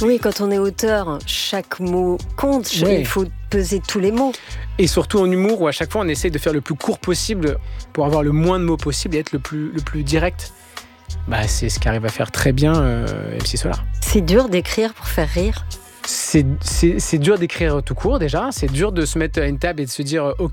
Oui, quand on est auteur, chaque mot compte. Ouais. Il faut peser tous les mots. Et surtout en humour, où à chaque fois on essaye de faire le plus court possible pour avoir le moins de mots possible et être le plus direct. C'est ce qu'arrive à faire très bien MC Solar. C'est dur d'écrire pour faire rire. C'est dur d'écrire tout court déjà. C'est dur de se mettre à une table et de se dire